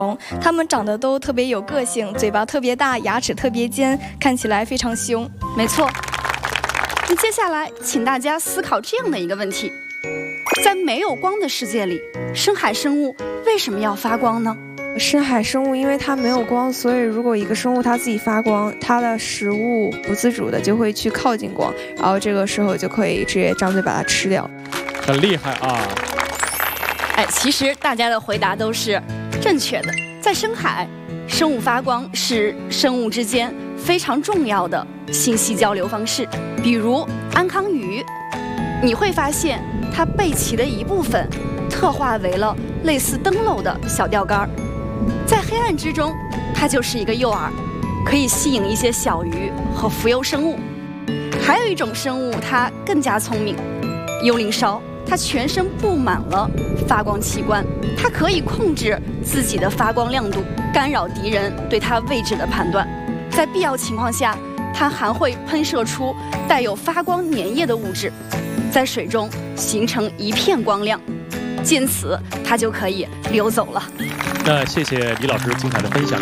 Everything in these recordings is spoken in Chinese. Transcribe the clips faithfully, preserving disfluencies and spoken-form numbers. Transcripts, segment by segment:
它们长得都特别有个性，嘴巴特别大，牙齿特别尖，看起来非常凶。 没错。那接下来，请大家思考这样的一个问题：在没有光的世界里，深海生物为什么要发光呢？ 深海生物因为它没有光，所以如果一个生物它自己发光，它的食物不自主的就会去靠近光，然后这个时候就可以直接张嘴把它吃掉。 很厉害啊！ 哎，其实大家的回答都是正确的。在深海，生物发光是生物之间非常重要的信息交流方式。比如安康鱼，你会发现它背鳍的一部分特化为了类似灯笼的小钓竿，在黑暗之中，它就是一个诱饵，可以吸引一些小鱼和浮游生物。还有一种生物，它更加聪明，幽灵烧。它全身布满了发光器官，它可以控制自己的发光亮度，干扰敌人对它位置的判断。在必要情况下，它还会喷射出带有发光粘液的物质，在水中形成一片光亮，见此它就可以溜走了。 那谢谢李老师精彩的分享。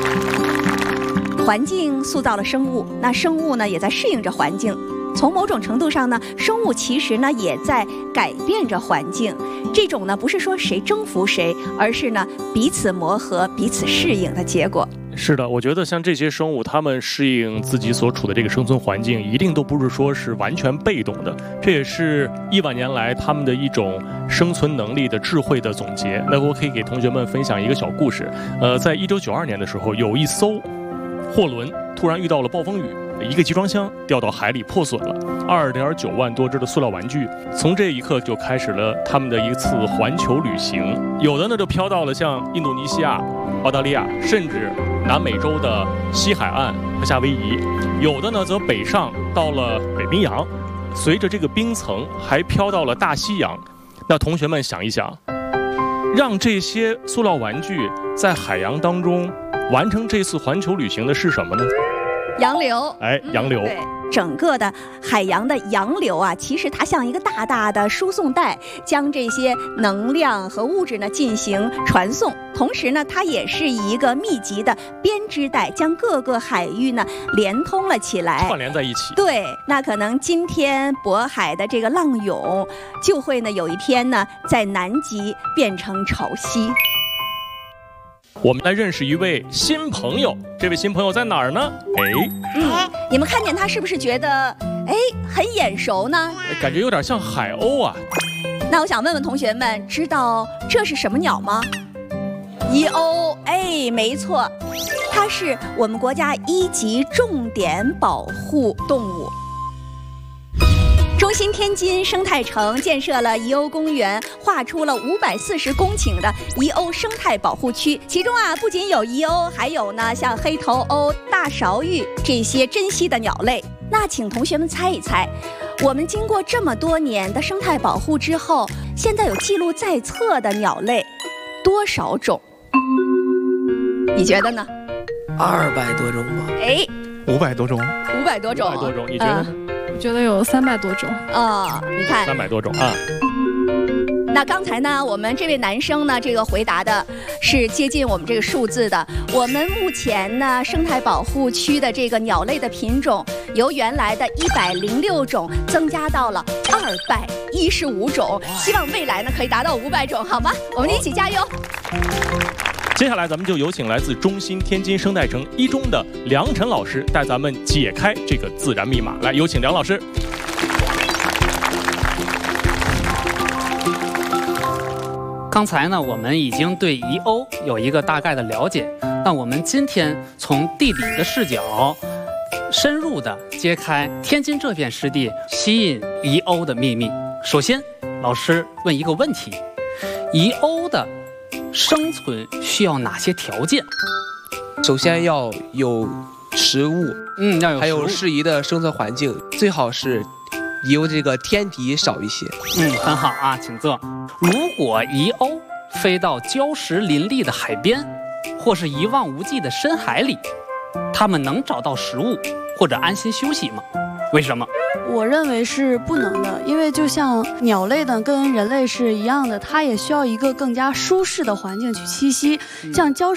环境塑造了生物，那生物呢也在适应着环境。从某种程度上呢，生物其实呢也在改变着环境。这种呢不是说谁征服谁，而是呢彼此磨合、彼此适应的结果。 是的，我觉得像这些生物，它们适应自己所处的这个生存环境，一定都不是说是完全被动的，这也是亿万年来它们的一种生存能力的智慧的总结。那我可以给同学们分享一个小故事。呃，在一九九二年的时候，有一艘货轮突然遇到了暴风雨。一个集装箱掉到海里破损了，二点九万多只的塑料玩具，从这一刻就开始了他们的一次环球旅行。有的呢就飘到了像印度尼西亚、澳大利亚，甚至南美洲的西海岸和夏威夷；有的呢则北上到了北冰洋，随着这个冰层还飘到了大西洋。那同学们想一想，让这些塑料玩具在海洋当中完成这次环球旅行的是什么呢？ 洋流。 哎，洋流。 对，整个的海洋的洋流啊，其实它像一个大大的输送带，将这些能量和物质呢进行传送。同时呢，它也是一个密集的编织带，将各个海域呢连通了起来， 串联在一起。 对，那可能今天渤海的这个浪涌，就会呢有一天呢在南极变成潮汐。 我们来认识一位新朋友，这位新朋友在哪儿呢？哎， 嗯，你们看见他是不是觉得哎很眼熟呢？ 感觉有点像海鸥啊。 那我想问问同学们，知道这是什么鸟吗？蚁鸥。哎，没错，它是我们国家一级重点保护动物。中心天津生态城建设了蚁鸥公园，划出了五百四十公顷的蚁鸥生态保护区。其中啊，不仅有蚁鸥，还有呢像黑头鸥、大勺鹬这些珍稀的鸟类。那请同学们猜一猜，我们经过这么多年的生态保护之后，现在有记录在册的鸟类多少种？你觉得呢？ 二百多种吧。 哎， 五百多种。 五百多种。 五百多种，你觉得呢？ 嗯我觉得有三百多种啊、哦！你看， 三百多种啊。 那刚才呢，我们这位男生呢，这个回答的是接近我们这个数字的。我们目前呢，生态保护区的这个鸟类的品种，由原来的一百零六种增加到了二百一十五种，希望未来呢可以达到五百种，好吗？我们一起加油！ 接下来咱们就有请来自中心天津生态城一中的梁晨老师带咱们解开这个自然密码。来，有请梁老师。 刚才呢，我们已经对蚁鸥有一个大概的了解。那我们今天从地理的视角，深入的揭开天津这片湿地吸引蚁鸥的秘密。首先，老师问一个问题：蚁鸥的生存需要哪些条件？ 首先要有食物， 嗯，要有食物， 还有适宜的生存环境，最好是蚁鸥这个天敌少一些。 嗯，很好啊，请坐。如果蚁鸥飞到礁石林立的海边，或是一望无际的深海里，它们能找到食物或者安心休息吗？ 为什么？ 我认为是不能的，因为就像鸟类呢，跟人类是一样的，它也需要一个更加舒适的环境去栖息。像礁